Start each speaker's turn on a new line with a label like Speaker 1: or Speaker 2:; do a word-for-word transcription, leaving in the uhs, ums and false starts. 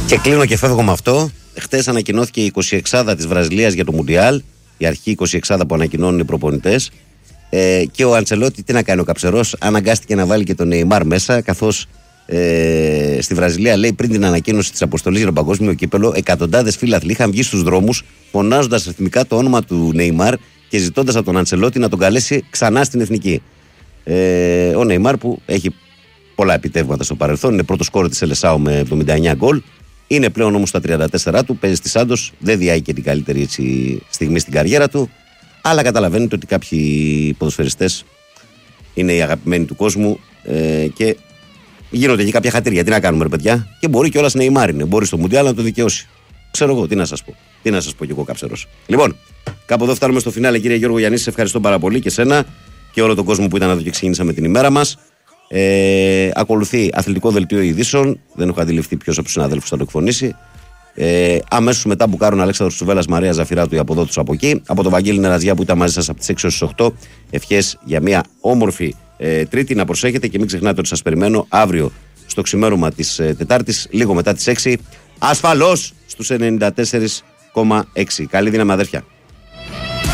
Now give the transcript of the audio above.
Speaker 1: Και κλείνω και φεύγω με αυτό. Χτες ανακοινώθηκε η εικοσιεξάδα της Βραζιλίας για το Μουντιάλ. Η αρχή εικοσιεξάδα που ανακοινώνουν οι προπονητές. Ε, και ο Αντσελότη, τι να κάνει ο Καψερός, αναγκάστηκε να βάλει και τον Νεϊμάρ μέσα, καθώς ε, στη Βραζιλία, λέει, πριν την ανακοίνωση της αποστολής για το παγκόσμιο κύπελο, εκατοντάδες φίλαθλοι είχαν βγει στους δρόμους φωνάζοντας ρυθμικά το όνομα του Νεϊμάρ και ζητώντας από τον Αντσελότη να τον καλέσει ξανά στην εθνική. Ε, ο Νεϊμάρ, που έχει πολλά επιτεύγματα στο παρελθόν, είναι πρώτο σκόρερ της Σελεσάου με εβδομήντα εννέα γκολ. Είναι πλέον όμως στα τριάντα τέσσερα του, παίζει στη Σάντος, δεν διάει και την καλύτερη έτσι, στιγμή στην καριέρα του. Αλλά καταλαβαίνετε ότι κάποιοι ποδοσφαιριστές είναι οι αγαπημένοι του κόσμου ε, και γίνονται και κάποια χατήρια. Τι να κάνουμε, ρε παιδιά, και μπορεί κιόλας Νεϊμάρ είναι. Μπορεί στο Μουντιάλ να το δικαιώσει. Ξέρω εγώ, τι να σας πω. Τι να σας πω κι εγώ, Καψερός. Λοιπόν, κάπου εδώ φτάνουμε στο φινάλε, κύριε Γιώργο Γιαννή. Σε ευχαριστώ πάρα πολύ και σένα και όλο τον κόσμο που ήταν εδώ και ξεκινήσαμε την ημέρα μας. Ε, ακολουθεί αθλητικό δελτίο ειδήσεων. Δεν έχω αντιληφθεί ποιος από τους συναδέλφους θα το εκφωνήσει. Ε, αμέσως μετά μπουκάρουν Αλέξανδρος Τσουβέλλας, Μαρία Ζαφυράτου, η από εδώ τους από εκεί. Από τον Βαγγέλη Νεραζιά που ήταν μαζί σας από τις έξι έως τις οκτώ. Ευχές για μια όμορφη ε, Τρίτη. Να προσέχετε και μην ξεχνάτε ότι σας περιμένω αύριο στο ξημέρωμα της ε, Τετάρτης, λίγο μετά τις έξι. Ασφαλώς στους ενενήντα τέσσερα κόμμα έξι. Καλή δύναμη, αδέρφια.